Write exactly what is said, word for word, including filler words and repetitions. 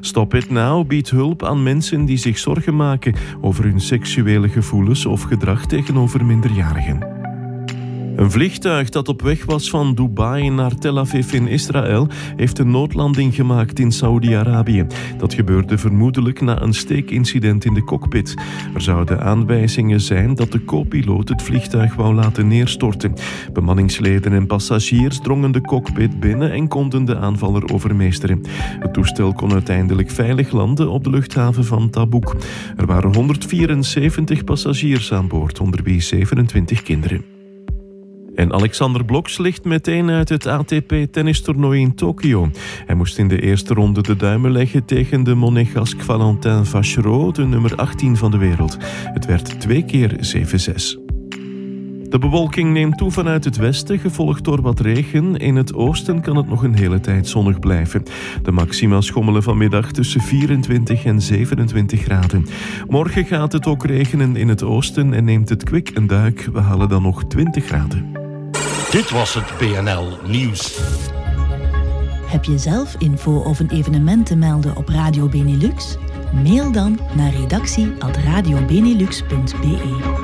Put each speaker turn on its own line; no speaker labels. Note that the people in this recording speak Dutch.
Stop It Now biedt hulp aan mensen die zich zorgen maken over hun seksuele gevoelens of gedrag tegenover minderjarigen. Een vliegtuig dat op weg was van Dubai naar Tel Aviv in Israël heeft een noodlanding gemaakt in Saoedi-Arabië. Dat gebeurde vermoedelijk na een steekincident in de cockpit. Er zouden aanwijzingen zijn dat de co-piloot het vliegtuig wou laten neerstorten. Bemanningsleden en passagiers drongen de cockpit binnen en konden de aanvaller overmeesteren. Het toestel kon uiteindelijk veilig landen op de luchthaven van Tabuk. Er waren honderdvierenzeventig passagiers aan boord, onder wie zevenentwintig kinderen. En Alexander Bloks ligt meteen uit het A T P-tennistoernooi in Tokio. Hij moest in de eerste ronde de duimen leggen tegen de Monégasque Valentin Vachereau, de nummer achttien van de wereld. Het werd twee keer zeven zes. De bewolking neemt toe vanuit het westen, gevolgd door wat regen. In het oosten kan het nog een hele tijd zonnig blijven. De maxima schommelen vanmiddag tussen vierentwintig en zevenentwintig graden. Morgen gaat het ook regenen in het oosten en neemt het kwik een duik. We halen dan nog twintig graden.
Dit was het B N L Nieuws.
Heb je zelf info of een evenement te melden op Radio Benelux? Mail dan naar redactie at radiobenelux punt be.